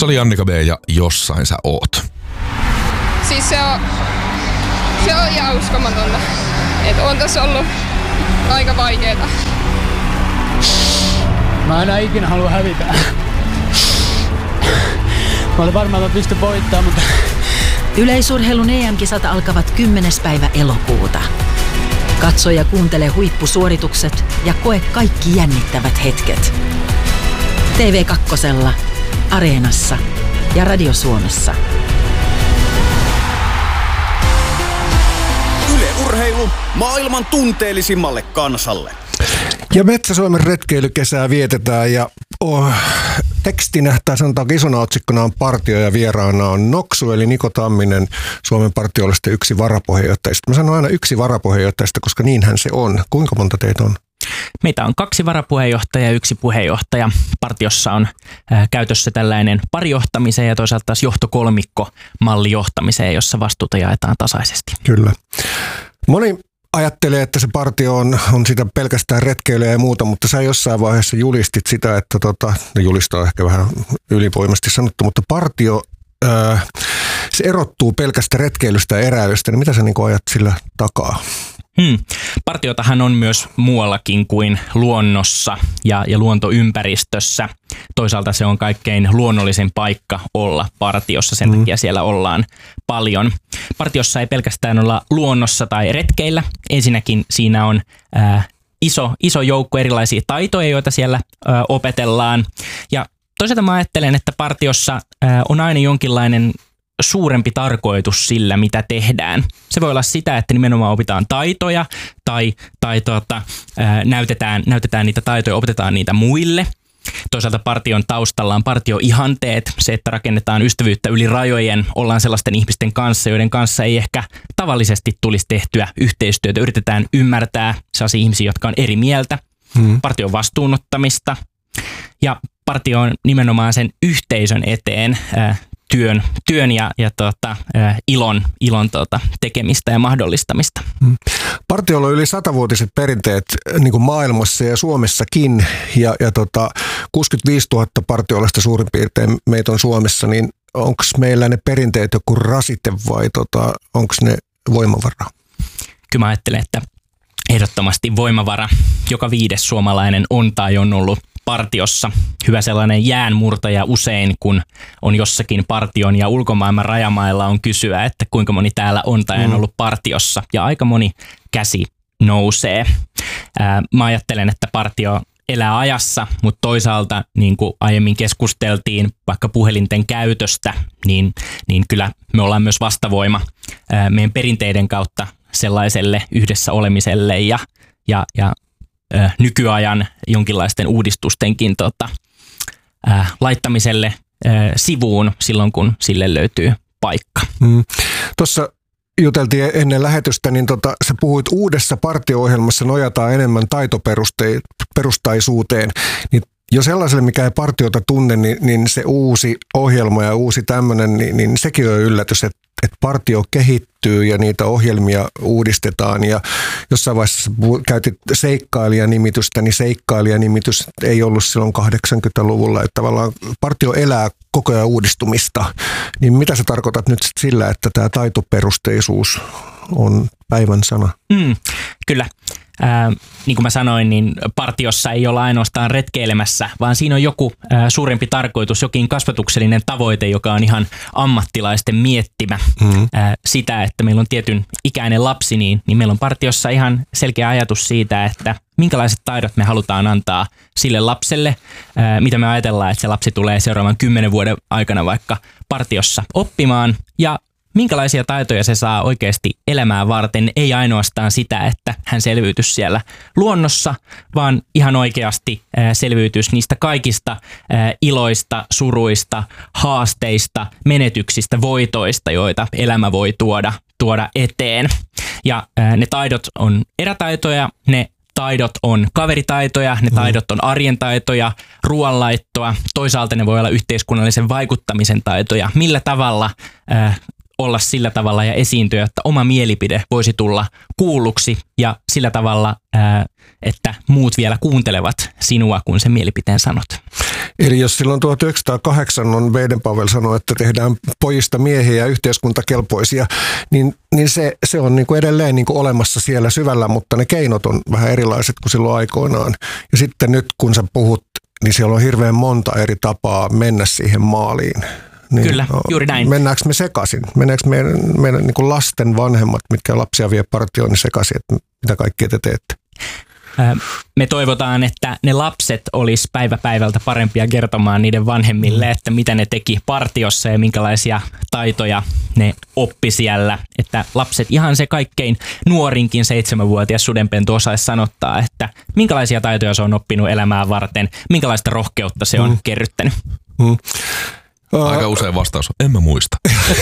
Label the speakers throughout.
Speaker 1: oli Annika B ja Jossain sä oot.
Speaker 2: Siis se on ihan uskomatonta. Että on tässä ollut aika vaikeeta.
Speaker 3: Mä enää ikinä halua hävitä. Mä olin varmaan, että mä pystyn voittamaan, mutta...
Speaker 4: Yleisurheilun EM-kisat alkavat 10. päivä elokuuta. Katso ja kuuntele huippusuoritukset ja koe kaikki jännittävät hetket. TV2, Areenassa ja Radio Suomessa.
Speaker 5: Yle Urheilu maailman tunteellisimmalle kansalle.
Speaker 6: Ja Metsä-Suomen retkeilykesää vietetään ja tekstinä tai sanotaan isona otsikkona on partio ja vieraana on Noksu eli Niko Tamminen, Suomen partiollisten yksi varapuheenjohtajista. Mä sanon aina yksi varapuheenjohtajista, koska niinhän se on. Kuinka monta teitä on?
Speaker 7: Meitä on 2 varapuheenjohtajaa ja 1 puheenjohtaja. Partiossa on käytössä tällainen parijohtamiseen ja toisaalta taas johtokolmikko-malli johtamiseen, jossa vastuuta jaetaan tasaisesti.
Speaker 6: Kyllä. Moni ajattelee, että se partio on sitä pelkästään retkeilyä ja muuta, mutta sä jossain vaiheessa julistit sitä, että julistaa ehkä vähän ylivoimasti sanottu, mutta partio, se erottuu pelkästä retkeilystä ja eräilystä, niin mitä sä niin ajat sillä takaa?
Speaker 7: Partiotahan on myös muuallakin kuin luonnossa ja luontoympäristössä. Toisaalta se on kaikkein luonnollisin paikka olla partiossa, sen takia siellä ollaan paljon. Partiossa ei pelkästään olla luonnossa tai retkeillä. Ensinnäkin siinä on iso joukko erilaisia taitoja, joita siellä opetellaan. Ja toisaalta mä ajattelen, että partiossa on aina jonkinlainen suurempi tarkoitus sillä, mitä tehdään. Se voi olla sitä, että nimenomaan opitaan taitoja tai näytetään niitä taitoja, opetetaan niitä muille. Toisaalta partion taustalla on partioihanteet, se, että rakennetaan ystävyyttä yli rajojen, ollaan sellaisten ihmisten kanssa, joiden kanssa ei ehkä tavallisesti tulisi tehtyä yhteistyötä. Yritetään ymmärtää sellaisia ihmisiä, jotka on eri mieltä. Partion vastuunottamista ja partio on nimenomaan sen yhteisön eteen työn ja ilon tekemistä ja mahdollistamista.
Speaker 6: Partiolla on yli 100-vuotiset perinteet niin kuin maailmassa ja Suomessakin ja 65 000 partiolaista suurin piirtein meitä on Suomessa, niin onko meillä ne perinteet joku rasite vai onko ne voimavara?
Speaker 7: Kyllä mä ajattelen, että ehdottomasti voimavara. Joka 5. suomalainen on tai on ollut partiossa. Hyvä sellainen jäänmurtaja usein, kun on jossakin partion ja ulkomaailman rajamailla on kysyä, että kuinka moni täällä on tai on ollut partiossa. Ja aika moni käsi nousee. Mä ajattelen, että partio elää ajassa, mutta toisaalta niin kuin aiemmin keskusteltiin vaikka puhelinten käytöstä, niin kyllä me ollaan myös vastavoima meidän perinteiden kautta sellaiselle yhdessä olemiselle ja nykyajan jonkinlaisten uudistustenkin laittamiselle sivuun silloin, kun sille löytyy paikka.
Speaker 6: Tuossa juteltiin ennen lähetystä, niin sä puhuit uudessa partio-ohjelmassa nojataan enemmän taitoperustaisuuteen. Niin jo sellaiselle, mikä ei partiota tunne, niin se uusi ohjelma ja uusi tämmöinen, niin sekin on yllätys, että partio kehittyy ja niitä ohjelmia uudistetaan. Ja jossain vaiheessa käytit seikkailijanimitystä, niin seikkailijanimitystä ei ollut silloin 80-luvulla. Että tavallaan partio elää koko ajan uudistumista. Niin mitä sä tarkoitat nyt sillä, että tämä taitoperusteisuus on päivän sana?
Speaker 7: Kyllä. Niin kuin mä sanoin, niin partiossa ei olla ainoastaan retkeilemässä, vaan siinä on joku suurempi tarkoitus, jokin kasvatuksellinen tavoite, joka on ihan ammattilaisten miettimä. Sitä, että meillä on tietyn ikäinen lapsi, niin meillä on partiossa ihan selkeä ajatus siitä, että minkälaiset taidot me halutaan antaa sille lapselle, mitä me ajatellaan, että se lapsi tulee seuraavan 10 vuoden aikana vaikka partiossa oppimaan ja minkälaisia taitoja se saa oikeasti elämää varten, ei ainoastaan sitä, että hän selviytyisi siellä luonnossa, vaan ihan oikeasti selviytyisi niistä kaikista iloista, suruista, haasteista, menetyksistä, voitoista, joita elämä voi tuoda eteen. Ja ne taidot on erätaitoja, ne taidot on kaveritaitoja, ne taidot on arjen taitoja, ruoanlaittoa, toisaalta ne voi olla yhteiskunnallisen vaikuttamisen taitoja, millä tavalla olla sillä tavalla ja esiintyä, että oma mielipide voisi tulla kuulluksi ja sillä tavalla, että muut vielä kuuntelevat sinua, kun sen mielipiteen sanot.
Speaker 6: Eli jos silloin 1908 on Baden-Powell sanoi, että tehdään pojista miehiä ja yhteiskuntakelpoisia, niin se on niin kuin edelleen niin kuin olemassa siellä syvällä, mutta ne keinot on vähän erilaiset kuin silloin aikoinaan. Ja sitten nyt kun sä puhut, niin siellä on hirveän monta eri tapaa mennä siihen maaliin. Niin,
Speaker 7: kyllä, juuri näin.
Speaker 6: Mennäänkö me sekaisin? Meneekö meidän niin kuin lasten vanhemmat, mitkä lapsia vie partioon, niin sekaisin, että mitä kaikkea te teette?
Speaker 7: Me toivotaan, että ne lapset olisi päivä päivältä parempia kertomaan niiden vanhemmille, että mitä ne teki partiossa ja minkälaisia taitoja ne oppi siellä. Että lapset, ihan se kaikkein nuorinkin 7-vuotias sudenpentu osaisi sanottaa, että minkälaisia taitoja se on oppinut elämää varten, minkälaista rohkeutta se on kerryttänyt.
Speaker 1: Aika usein vastaus on, en mä muista.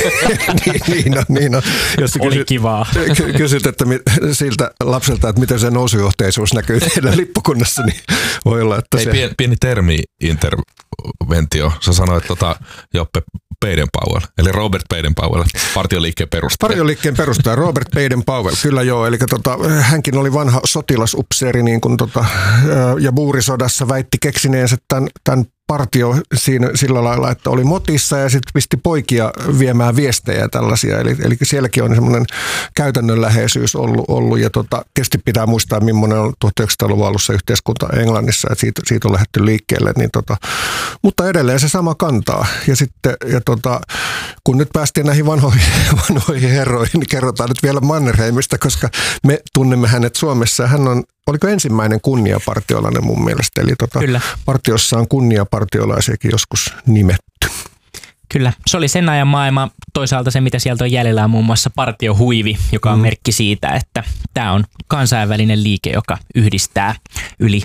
Speaker 6: niin on. Jos
Speaker 7: oli kivaa.
Speaker 6: Kysyt että siltä lapselta, että miten se nousujohteisuus näkyy teidän lippukunnassa, niin voi olla, että
Speaker 1: se... Pieni termi-interventio. Sä sanoit Joppe Baden-Powell, eli Robert Baden-Powell, partioliikkeen perustaja. Partioliikkeen
Speaker 6: perustaja, Robert Baden-Powell, kyllä joo. Eli hänkin oli vanha sotilasupseeri, niin kuin ja buurisodassa väitti keksineensä tämän partio siinä sillä lailla, että oli motissa ja sitten pisti poikia viemään viestejä ja tällaisia. Eli sielläkin on semmoinen käytännönläheisyys ollut ja tietysti pitää muistaa, millainen on 1900-luvun alussa yhteiskunta Englannissa, että siitä on lähdetty liikkeelle. Niin mutta edelleen se sama kantaa. Ja sitten kun nyt päästiin näihin vanhoihin herroihin, niin kerrotaan nyt vielä Mannerheimista, koska me tunnemme hänet Suomessa. Hän oliko ensimmäinen kunniapartiolainen mun mielestä? Eli partiossa on kunniapartiolaisiakin joskus nimetty.
Speaker 7: Kyllä, se oli sen ajan maailma. Toisaalta se, mitä sieltä on jäljellä, on muun muassa partiohuivi, joka on merkki siitä, että tämä on kansainvälinen liike, joka yhdistää yli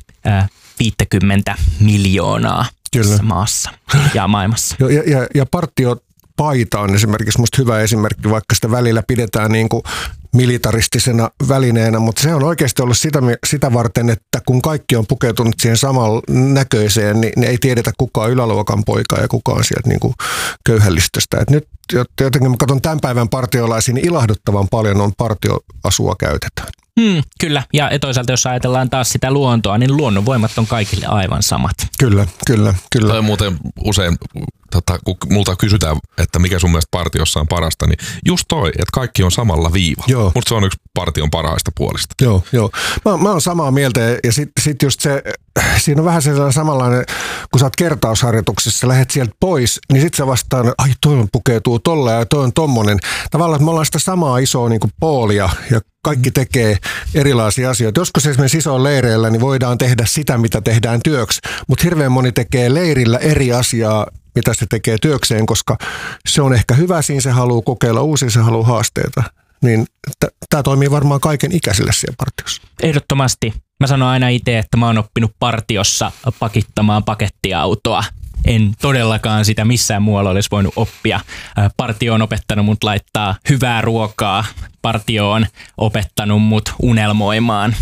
Speaker 7: 50 miljoonaa tässä maassa ja maailmassa.
Speaker 6: Ja partiopaita on esimerkiksi musta hyvä esimerkki, vaikka sitä välillä pidetään niin kuin militaristisena välineenä, mutta se on oikeasti ollut sitä varten, että kun kaikki on pukeutunut siihen samalla näköiseen, niin ei tiedetä kuka on yläluokan poika ja kuka on sieltä niin kuin köyhällistöstä. Et nyt jotenkin mä katson tämän päivän partiolaisiin, niin ilahduttavan paljon on partioasua käytetään.
Speaker 7: Kyllä, ja toisaalta jos ajatellaan taas sitä luontoa, niin luonnonvoimat on kaikille aivan samat.
Speaker 6: Kyllä.
Speaker 1: Tai muuten usein, kun multa kysytään, että mikä sun mielestä partiossa on parasta, niin just toi, että kaikki on samalla viiva. Mutta se on yksi partion parhaista puolista.
Speaker 6: Joo. Mä oon samaa mieltä ja sit just se, siinä on vähän sellainen samanlainen, kun sä oot kertausharjoituksessa, lähet sieltä pois, niin sit sä vastaan, ai toi on pukeutuu tolle ja toi on tommonen. Tavallaan, että me ollaan sitä samaa isoa niin kuin poolia ja kaikki tekee erilaisia asioita. Joskus esimerkiksi isoilla leireillä niin voidaan tehdä sitä, mitä tehdään työksi, mutta hirveän moni tekee leirillä eri asiaa, mitä se tekee työkseen, koska se on ehkä hyvä siinä, se haluaa kokeilla uusia, se haluaa haasteita. Niin tämä toimii varmaan kaiken ikäisille siellä partiossa.
Speaker 7: Ehdottomasti. Mä sanon aina itse, että mä oon oppinut partiossa pakittamaan pakettiautoa. En todellakaan sitä missään muualla olisi voinut oppia. Partio on opettanut mut laittaa hyvää ruokaa. Partio on opettanut mut unelmoimaan.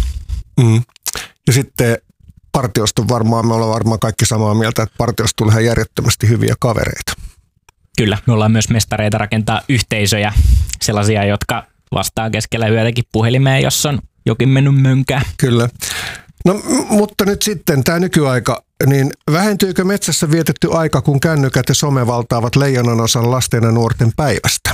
Speaker 6: Ja sitten partiosta me ollaan varmaan kaikki samaa mieltä, että partiosta tulee järjettömästi hyviä kavereita.
Speaker 7: Kyllä, me ollaan myös mestareita rakentaa yhteisöjä, sellaisia, jotka vastaa keskellä yötäkin puhelimeen, jos on jokin mennyt mönkään.
Speaker 6: Kyllä. No, mutta nyt sitten tämä nykyaika, niin vähentyykö metsässä vietetty aika, kun kännykät ja some valtaavat leijonanosan lasten ja nuorten päivästä?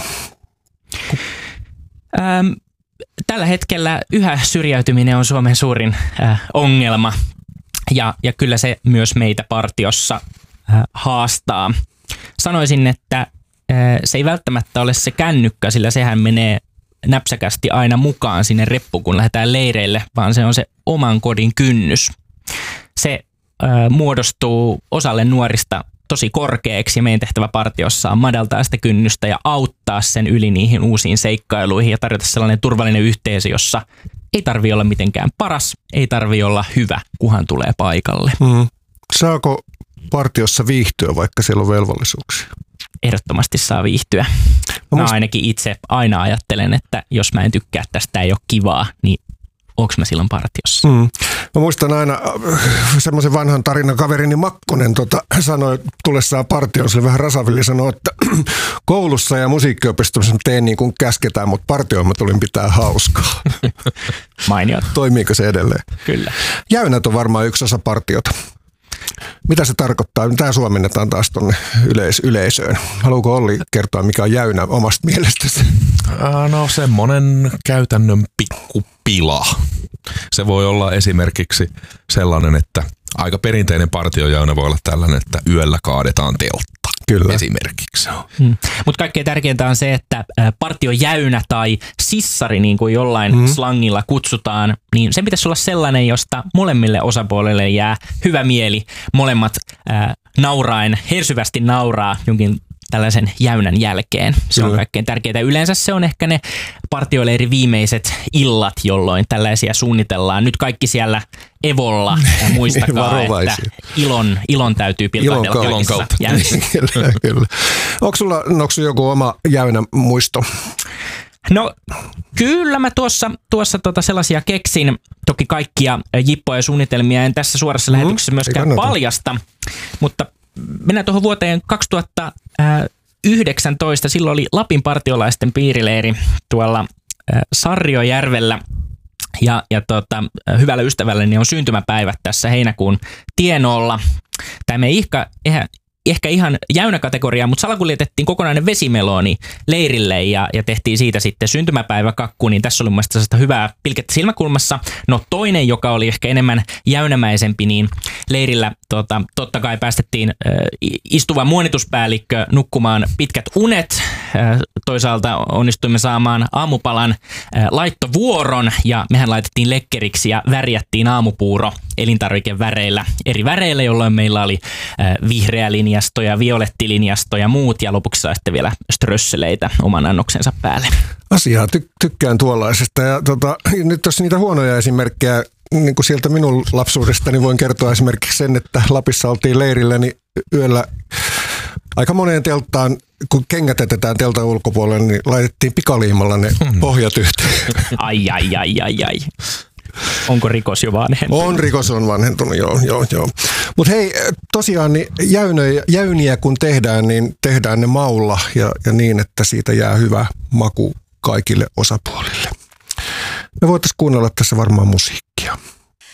Speaker 7: Tällä hetkellä yhä syrjäytyminen on Suomen suurin ongelma ja kyllä se myös meitä partiossa haastaa. Sanoisin, että se ei välttämättä ole se kännykkä, sillä sehän menee näpsäkästi aina mukaan sinne reppuun, kun lähdetään leireille, vaan se on se oman kodin kynnys. Se muodostuu osalle nuorista tosi korkeaksi ja meidän tehtävä partiossa on madaltaa sitä kynnystä ja auttaa sen yli niihin uusiin seikkailuihin ja tarjota sellainen turvallinen yhteisö, jossa ei tarvitse olla mitenkään paras, ei tarvitse olla hyvä, kunhan tulee paikalle.
Speaker 6: Saako partiossa viihtyä, vaikka siellä on velvollisuuksia?
Speaker 7: Ehdottomasti saa viihtyä. Mä ainakin itse aina ajattelen, että jos mä en tykkää tästä, ei ole kivaa, niin onko mä silloin partiossa.
Speaker 6: Mä muistan aina semmoisen vanhan tarinan, kaverini Makkonen sanoi tullessaan partioon, se oli vähän rasavilli, sanoi, että koulussa ja musiikkiopistossa teen niin kuin käsketään, mutta partioon mä tulin pitää hauskaa.
Speaker 7: Mainiot.
Speaker 6: Toimiiko se edelleen?
Speaker 7: Kyllä.
Speaker 6: Jäynät on varmaan yksi osa partiota. Mitä se tarkoittaa? Tämä suomennetaan taas tuonne yleisöön. Haluatko Olli kertoa, mikä on jäynä omasta mielestäsi?
Speaker 1: No semmoinen käytännön pikkupila. Se voi olla esimerkiksi sellainen, että aika perinteinen partiojäynä voi olla tällainen, että yöllä kaadetaan teltta. Kyllä. Esimerkiksi.
Speaker 7: Mutta kaikkein tärkeintä on se, että partiojäynä tai sissari, niin kuin jollain slangilla kutsutaan, niin sen pitäisi olla sellainen, josta molemmille osapuolille jää hyvä mieli. Molemmat nauraen, hersyvästi nauraa jonkin tällaisen jäynän jälkeen. Se on kaikkein tärkeintä. Yleensä se on ehkä ne partioleirin viimeiset illat, jolloin tällaisia suunnitellaan. Nyt kaikki siellä Evolla muistakaa, että ilon täytyy pilkatella kaikissa jäynissä.
Speaker 6: Kyllä. Onko sulla joku oma jäynä muisto?
Speaker 7: No kyllä mä tuossa sellaisia keksin. Toki kaikkia jippoja ja suunnitelmia en tässä suorassa lähetyksessä myöskään paljasta, mutta mennään tuohon vuoteen 2019. Silloin oli Lapin partiolaisten piirileiri tuolla Sarjojärvellä. Ja hyvällä ystävälläni on syntymäpäivät tässä heinäkuun tienoilla. Tämä ei ehkä ihan jäynäkategoriaa, mutta salakuljetettiin kokonainen vesimeloni leirille ja tehtiin siitä sitten syntymäpäiväkakku, niin tässä oli mun mielestä sellaista hyvää pilkettä silmäkulmassa. No toinen, joka oli ehkä enemmän jäynämäisempi, niin leirillä totta kai päästettiin istuva muonituspäällikkö nukkumaan pitkät unet. Toisaalta onnistuimme saamaan aamupalan laittovuoron ja mehän laitettiin lekkeriksi ja värjättiin aamupuuro elintarvikeväreillä, eri väreillä, jolloin meillä oli vihreä linjasto ja violettilinjasto ja muut ja lopuksi saa sitten vielä strösseleitä oman annoksensa päälle.
Speaker 6: Asiaa tykkään tuollaisesta ja nyt jos niitä huonoja esimerkkejä niin kuin sieltä minun lapsuudestani voin kertoa esimerkiksi sen, että Lapissa oltiin leirillä, niin yöllä aika moneen telttaan, kun kengät jätetään teltan ulkopuolelle, niin laitettiin pikaliimalla ne pohjat yhteen.
Speaker 7: Ai. Onko rikos jo vanhentunut?
Speaker 6: Rikos on vanhentunut, joo. Mutta hei, tosiaan niin jäyniä kun tehdään, niin tehdään ne maulla ja niin, että siitä jää hyvä maku kaikille osapuolille. Me voitaisiin kuunnella tässä varmaan musiikkia.